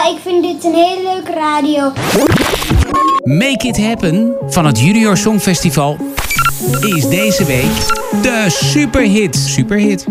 ik vind dit een hele leuke radio. Make It Happen van het Junior Songfestival is deze week de superhit. Superhit.